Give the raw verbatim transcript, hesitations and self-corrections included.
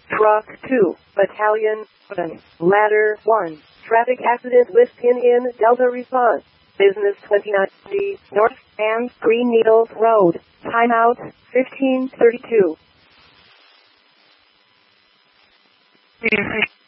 Truck two, Battalion one, Ladder one, traffic accident with pin in Delta response. Business twenty-nine D, North and Green Needles Road. Timeout, fifteen thirty-two.